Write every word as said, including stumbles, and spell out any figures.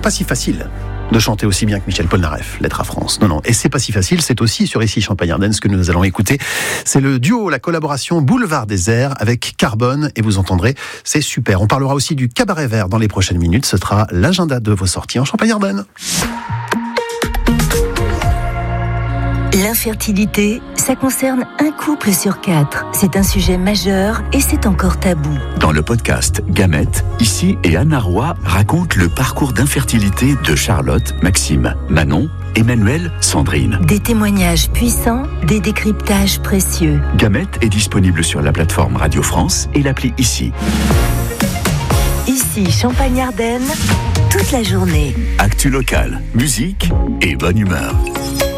pas si facile de chanter aussi bien que Michel Polnareff, Lettre à France. Non, non. Et c'est pas si facile, c'est aussi sur Ici Champagne-Ardenne ce que nous allons écouter. C'est le duo, la collaboration Boulevard des Airs avec Carbone, et vous entendrez, c'est super. On parlera aussi du Cabaret Vert dans les prochaines minutes. Ce sera l'agenda de vos sorties en Champagne-Ardenne. L'infertilité, ça concerne un couple sur quatre. C'est un sujet majeur et c'est encore tabou. Dans le podcast Gamètes, Ici et Anna Roy racontent le parcours d'infertilité de Charlotte, Maxime, Manon, Emmanuel, Sandrine. Des témoignages puissants, des décryptages précieux. Gamètes est disponible sur la plateforme Radio France et l'appli Ici. Ici Champagne-Ardenne, toute la journée. Actu local, musique et bonne humeur.